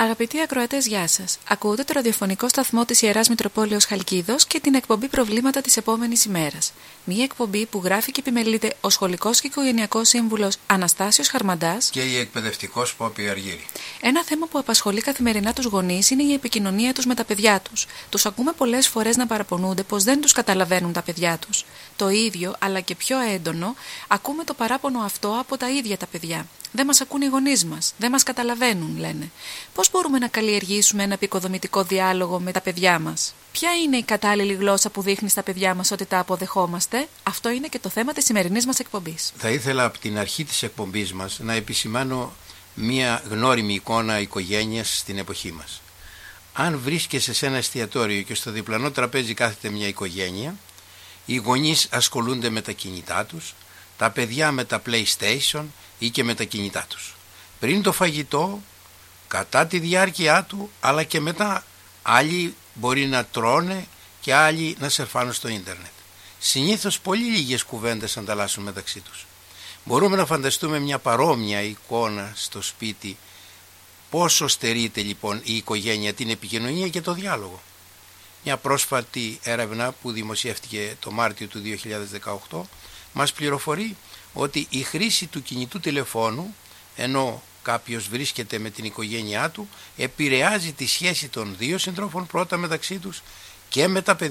Αγαπητοί ακροατές, γεια σας. Ακούτε το ραδιοφωνικό σταθμό της Ιεράς Μητροπόλεως Χαλκίδος και την εκπομπή Προβλήματα της επόμενης ημέρας. Μία εκπομπή που γράφει και επιμελείται ο σχολικός και οικογενειακός σύμβουλος Αναστάσιος Χαρμαντάς και η εκπαιδευτικός Πόπη Αργύρη. Ένα θέμα που απασχολεί καθημερινά τους γονείς είναι η επικοινωνία τους με τα παιδιά τους. Τους ακούμε πολλές φορές να παραπονούνται πως δεν τους καταλαβαίνουν τα παιδιά τους. Το ίδιο, αλλά και πιο έντονο, ακούμε το παράπονο αυτό από τα ίδια τα παιδιά. Δεν μας ακούν οι γονείς μας, δεν μας καταλαβαίνουν, λένε. Πώς μπορούμε να καλλιεργήσουμε ένα επικοδομητικό διάλογο με τα παιδιά μας? Ποια είναι η κατάλληλη γλώσσα που δείχνει στα παιδιά μας ότι τα αποδεχόμαστε? Αυτό είναι και το θέμα της σημερινής μας εκπομπής. Θα ήθελα από την αρχή της εκπομπής μας να επισημάνω μία γνώριμη εικόνα οικογένειας στην εποχή μας. Αν βρίσκεσαι σε ένα εστιατόριο και στο διπλανό τραπέζι κάθεται μια οικογένεια, οι γονείς ασχολούνται με τα κινητά τους, τα παιδιά με τα PlayStation ή και με τα κινητά τους. Πριν το φαγητό, κατά τη διάρκεια του, αλλά και μετά, άλλοι μπορεί να τρώνε και άλλοι να σερφάνουν στο ίντερνετ. Συνήθως πολύ λίγες κουβέντες ανταλλάσσουν μεταξύ τους. Μπορούμε να φανταστούμε μια παρόμοια εικόνα στο σπίτι. Πόσο στερείται λοιπόν η οικογένεια την επικοινωνία και το διάλογο? Μια πρόσφατη έρευνα που δημοσιεύτηκε το Μάρτιο του 2018 μας πληροφορεί ότι η χρήση του κινητού τηλεφώνου, ενώ κάποιος βρίσκεται με την οικογένειά του, επηρεάζει τη σχέση των δύο συντρόφων πρώτα μεταξύ τους και με τα παιδιά